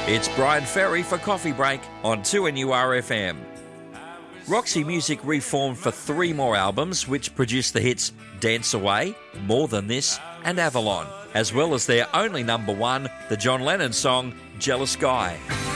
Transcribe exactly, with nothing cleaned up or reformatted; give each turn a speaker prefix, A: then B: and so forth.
A: It's Brian Ferry for Coffee Break on two N U R F M. Roxy Music reformed for three more albums, which produced the hits Dance Away, More Than This and Avalon, as well as their only number one, the John Lennon song Jealous Guy.